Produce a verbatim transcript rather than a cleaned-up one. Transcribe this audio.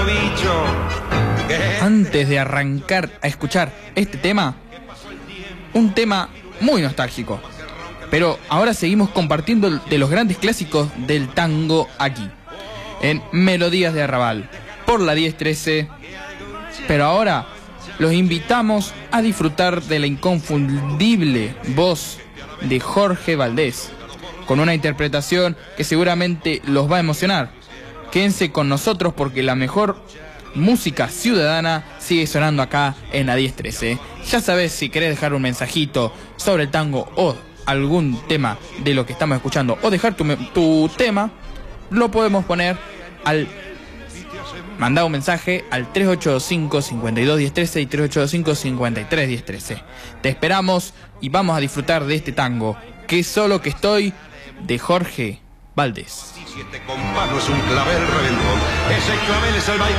Antes de arrancar a escuchar este tema, un tema muy nostálgico, pero ahora seguimos compartiendo de los grandes clásicos del tango aquí, en Melodías de Arrabal, por la diez trece, pero ahora los invitamos a disfrutar de la inconfundible voz de Jorge Valdés, con una interpretación que seguramente los va a emocionar. Quédense con nosotros porque la mejor música ciudadana sigue sonando acá en la diez trece. Ya sabes, si querés dejar un mensajito sobre el tango o algún tema de lo que estamos escuchando o dejar tu, tu tema, lo podemos poner al... Mandá un mensaje al tres ocho cinco, cinco dos uno cero uno tres y tres ocho cinco, cinco tres uno cero uno tres. Te esperamos y vamos a disfrutar de este tango, Que solo que estoy, de Jorge Valdés. Siete compás no es un clavel reventón, ese clavel es el baile.